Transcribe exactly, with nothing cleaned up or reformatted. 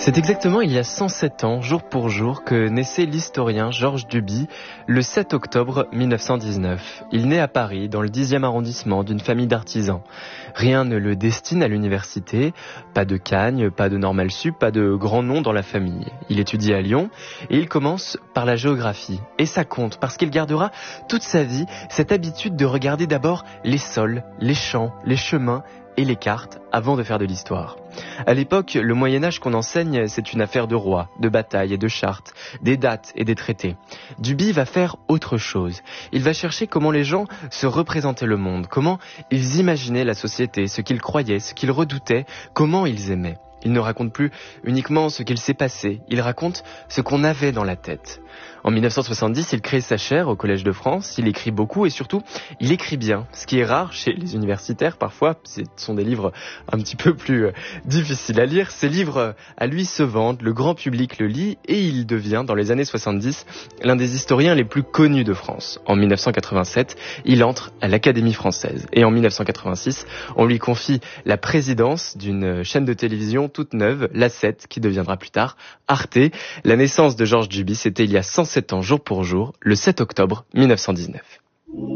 C'est exactement il y a cent sept ans, jour pour jour, que naissait l'historien Georges Duby le sept octobre mille neuf cent dix-neuf. Il naît à Paris, dans le dixième arrondissement, d'une famille d'artisans. Rien ne le destine à l'université, pas de Cagne, pas de Normal Sup, pas de grand nom dans la famille. Il étudie à Lyon et il commence par la géographie. Et ça compte parce qu'il gardera toute sa vie cette habitude de regarder d'abord les sols, les champs, les chemins et les cartes avant de faire de l'histoire. À l'époque, le Moyen-Âge qu'on enseigne, c'est une affaire de rois, de batailles et de chartes, des dates et des traités. Duby va faire autre chose. Il va chercher comment les gens se représentaient le monde, comment ils imaginaient la société, ce qu'ils croyaient, ce qu'ils redoutaient, comment ils aimaient. Il ne raconte plus uniquement ce qu'il s'est passé, il raconte ce qu'on avait dans la tête. En mille neuf cent soixante-dix, il crée sa chaire au Collège de France, il écrit beaucoup et surtout, il écrit bien. Ce qui est rare chez les universitaires, parfois, ce sont des livres un petit peu plus euh, difficiles à lire. Ces livres, à lui, se vendent, le grand public le lit et il devient, dans les années soixante-dix, l'un des historiens les plus connus de France. En mille neuf cent quatre-vingt-sept, il entre à l'Académie française. Et en mille neuf cent quatre-vingt-six, on lui confie la présidence d'une chaîne de télévision toute neuve, La sept, qui deviendra plus tard Arte. La naissance de Georges Duby, c'était il y a cent sept ans, jour pour jour, le sept octobre mille neuf cent dix-neuf.